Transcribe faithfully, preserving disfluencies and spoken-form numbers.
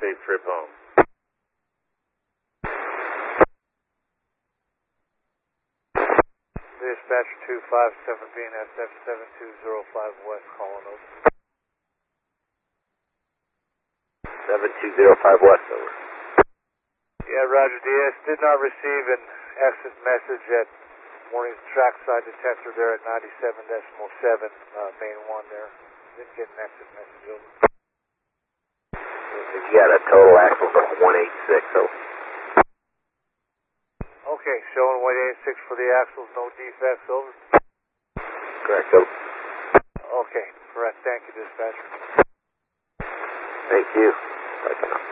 safe trip home. Dispatcher two five seven B N S F seven two zero five West calling over. seven two zero five West, over. Yeah, Roger, D S did not receive an exit message at morning's trackside detector there at ninety-seven decimal seven, uh, main one there. Didn't get an exit message over. You got a total axles of one eighty-six, over. Okay, showing one eighty-six for the axles, no defects, over. Correct, over. Okay, correct. Thank you, dispatcher. Thank you. Bye for now.